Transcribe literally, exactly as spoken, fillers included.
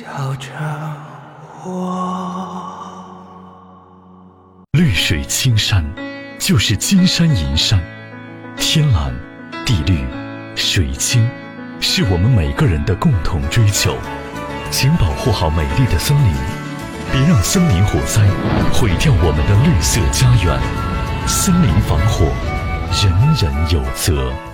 叫着我。 绿水青山就是金山银山，天蓝地绿水清是我们每个人的共同追求。请保护好美丽的森林，别让森林火灾毁掉我们的绿色家园。森林防火，人人有责。